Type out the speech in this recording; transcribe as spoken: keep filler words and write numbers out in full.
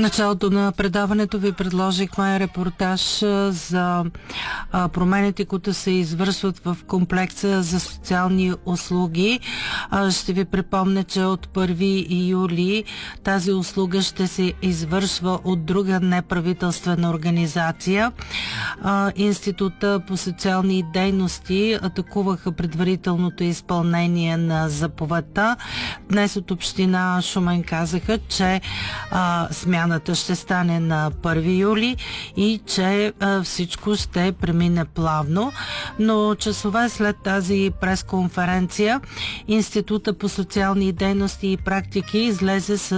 началото на предаването ви предложихме репортаж за промените, които се извършват в комплекса за социални услуги. Ще ви припомня, че от първи юли тази услуга ще се извършва от друга неправителствена организация. Института по социални дейности атакуваха предварителното изпълнение на заповедта. Днес от община Шумен казаха, че а, смяната ще стане на първи юли и че а, всичко ще премине плавно. Но часове след тази пресконференция Института по социални дейности и практики излезе с